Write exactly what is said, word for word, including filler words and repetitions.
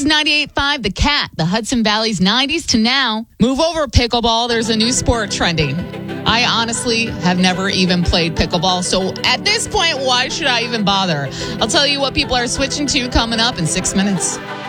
is ninety-eight point five, The Cat, the Hudson Valley's nineties to now. Move over, pickleball. There's a new sport trending. I honestly have never even played pickleball, so at this point, why should I even bother? I'll tell you what people are switching to coming up in six minutes.